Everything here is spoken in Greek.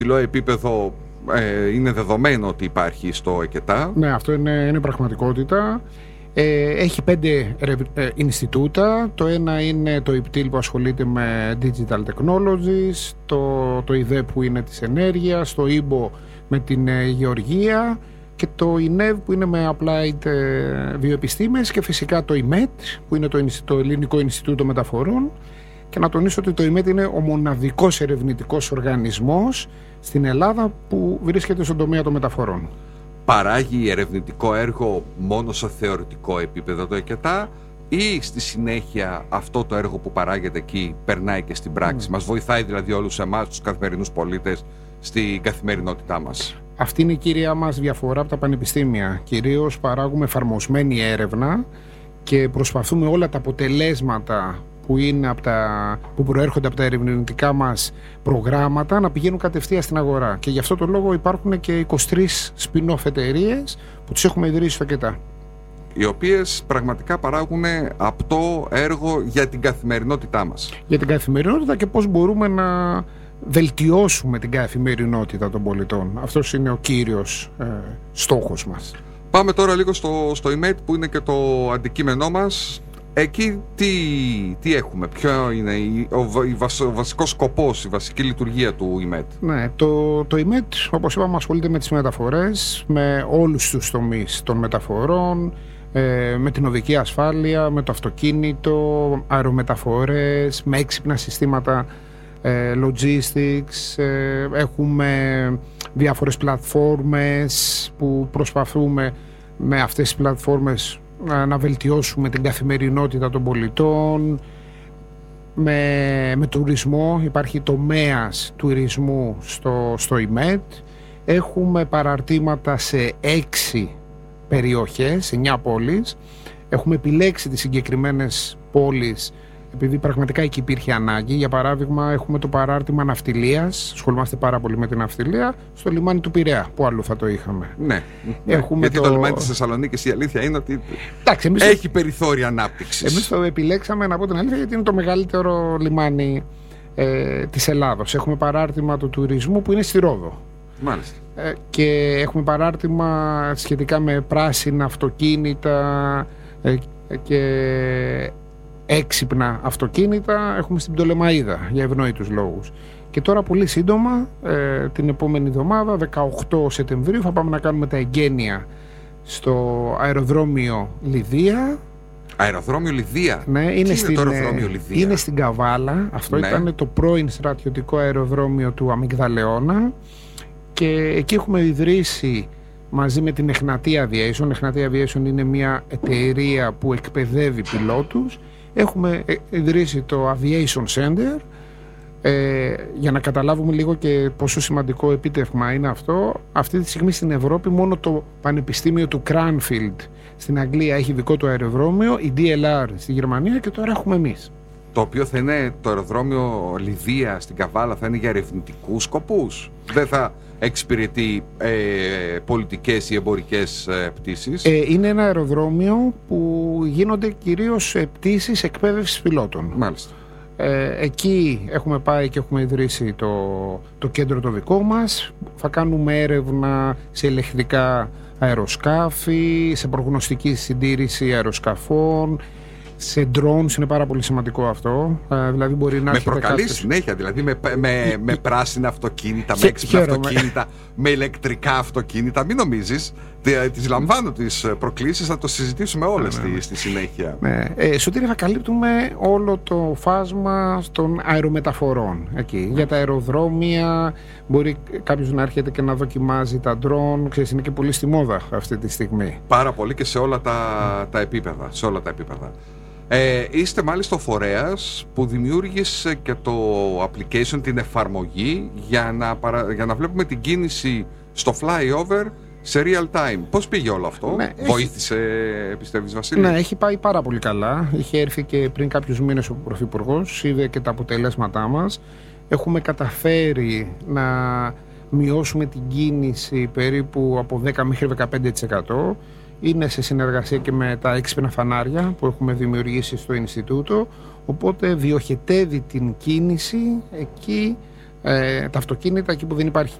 υψηλό επίπεδο είναι δεδομένο ότι υπάρχει στο ΕΚΕΤΑ. Ναι, αυτό είναι πραγματικότητα. Έχει 5 Ινστιτούτα. Το ένα είναι το ΙΠΤΙΛ που ασχολείται με Digital Technologies, το ΙΔΕ που είναι της ενέργειας, το ΙΜΠΟ με την γεωργία και το ΙΝΕΒ που είναι με Applied Βιοεπιστήμες και φυσικά το ΙΜΕΤ που είναι το Ελληνικό Ινστιτούτο Μεταφορών. Και να τονίσω ότι το ΙΜΕΤ είναι ο μοναδικός ερευνητικός οργανισμός στην Ελλάδα που βρίσκεται στον τομέα των μεταφορών. Παράγει ερευνητικό έργο μόνο σε θεωρητικό επίπεδο το ΕΚΕΤΑ ή στη συνέχεια αυτό το έργο που παράγεται εκεί περνάει και στην πράξη? Μας βοηθάει δηλαδή όλους εμάς τους καθημερινούς πολίτες στην καθημερινότητά μας? Αυτή είναι η κύρια μας διαφορά από τα πανεπιστήμια. Κυρίως παράγουμε εφαρμοσμένη έρευνα και προσπαθούμε όλα τα αποτελέσματα που προέρχονται από τα ερευνητικά μας προγράμματα να πηγαίνουν κατευθείαν στην αγορά. Και γι' αυτό το λόγο υπάρχουν και 23 spin-off εταιρείες που τις έχουμε ιδρύσει στο ΚΕΤΑ. Οι οποίες πραγματικά παράγουν απτό έργο για την καθημερινότητά μας. Για την καθημερινότητα και πώς μπορούμε να βελτιώσουμε την καθημερινότητα των πολιτών. Αυτός είναι ο κύριος στόχος μας. Πάμε τώρα λίγο στο ΙΜΕΤ που είναι και το αντικείμενό μας. Εκεί τι έχουμε, ποιο είναι ο βασικός σκοπός, η βασική λειτουργία του ΙΜΕΤ? Ναι, το ΙΜΕΤ, όπως είπαμε, ασχολείται με τις μεταφορές, με όλους τους τομείς των μεταφορών, με την οδική ασφάλεια, με το αυτοκίνητο, αερομεταφορές, με έξυπνα συστήματα logistics. Έχουμε διάφορες πλατφόρμες που προσπαθούμε με αυτές τις πλατφόρμες να βελτιώσουμε την καθημερινότητα των πολιτών. Με τουρισμό, υπάρχει τομέας τουρισμού στο ΙΜΕΤ. Έχουμε παραρτήματα σε 6 περιοχές, σε 9 πόλεις. Έχουμε επιλέξει τις συγκεκριμένες πόλεις επειδή πραγματικά εκεί υπήρχε ανάγκη. Για παράδειγμα, έχουμε το παράρτημα ναυτιλίας. Ασχολούμαστε πάρα πολύ με την ναυτιλία στο λιμάνι του Πειραιά. Πού αλλού θα το είχαμε? Ναι. Γιατί το λιμάνι της Θεσσαλονίκης, η αλήθεια είναι ότι έχει περιθώρια ανάπτυξης. Εμείς το επιλέξαμε, να πω την αλήθεια, γιατί είναι το μεγαλύτερο λιμάνι της Ελλάδος. Έχουμε παράρτημα του τουρισμού που είναι στη Ρόδο. Μάλιστα. Και έχουμε παράρτημα σχετικά με πράσινα αυτοκίνητα και έξυπνα αυτοκίνητα. Έχουμε στην Πτολεμαΐδα για ευνόητους λόγους. Και τώρα πολύ σύντομα, την επόμενη εβδομάδα, 18 Σεπτεμβρίου, θα πάμε να κάνουμε τα εγγένεια στο αεροδρόμιο Λιδία. Αεροδρόμιο Λιδία? Ναι, είναι το αεροδρόμιο Λιδία? Είναι στην Καβάλα. Αυτό ήταν το πρώην στρατιωτικό αεροδρόμιο του Αμυγδαλεώνα. Και εκεί έχουμε ιδρύσει μαζί με την Εχνατή Aviation. Εχνατή Aviation είναι μια εταιρεία που εκπαιδεύει πιλότους. Έχουμε ιδρύσει το Aviation Center, για να καταλάβουμε λίγο και πόσο σημαντικό επίτευγμα είναι αυτό. Αυτή τη στιγμή στην Ευρώπη μόνο το Πανεπιστήμιο του Cranfield στην Αγγλία έχει δικό του αεροδρόμιο, η DLR στη Γερμανία και τώρα έχουμε εμείς. Το οποίο θα είναι το αεροδρόμιο Λιδία στην Καβάλα, θα είναι για ερευνητικούς σκοπούς? Δεν θα εξυπηρετεί πολιτικές ή εμπορικές πτήσεις? Είναι ένα αεροδρόμιο που γίνονται κυρίως πτήσεις εκπαίδευσης πιλότων. Μάλιστα. Εκεί έχουμε πάει και έχουμε ιδρύσει το κέντρο το δικό μας. Θα κάνουμε έρευνα σε ηλεκτρικά αεροσκάφη, σε προγνωστική συντήρηση αεροσκαφών, σε drones. Είναι πάρα πολύ σημαντικό αυτό. Δηλαδή μπορεί να με προκαλεί συνέχεια, δηλαδή με πράσινα αυτοκίνητα, με έξυπνα αυτοκίνητα, με ηλεκτρικά αυτοκίνητα. Μην νομίζεις, τις λαμβάνω τις προκλήσεις, θα το συζητήσουμε όλες στη συνέχεια. Σωτήρη, θα καλύπτουμε όλο το φάσμα των αερομεταφορών εκεί. Για τα αεροδρόμια μπορεί κάποιος να έρχεται και να δοκιμάζει τα drone. Ξέρεις, είναι και πολύ στη μόδα αυτή τη στιγμή. Πάρα πολύ και σε όλα τα επίπεδα. Είστε μάλιστα ο φορέας που δημιούργησε και το application, την εφαρμογή για να βλέπουμε την κίνηση στο flyover σε real time. Πώς πήγε όλο αυτό? Βοήθησε, πιστεύεις, Βασίλη? Ναι, έχει πάει πάρα πολύ καλά. Είχε έρθει και πριν κάποιους μήνες ο Πρωθυπουργός, είδε και τα αποτελέσματά μας. Έχουμε καταφέρει να μειώσουμε την κίνηση περίπου από 10 μέχρι 15%. Είναι σε συνεργασία και με τα έξυπνα φανάρια που έχουμε δημιουργήσει στο Ινστιτούτο, οπότε διοχετεύει την κίνηση εκεί τα αυτοκίνητα εκεί που δεν υπάρχει